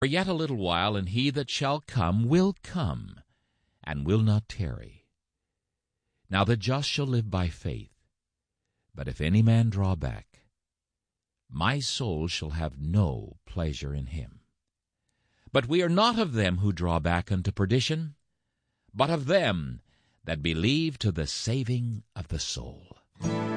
For yet a little while, and he that shall come will come, and will not tarry. Now the just shall live by faith. But if any man draw back, my soul shall have no pleasure in him. But we are not of them who draw back unto perdition, but of them that believe to the saving of the soul.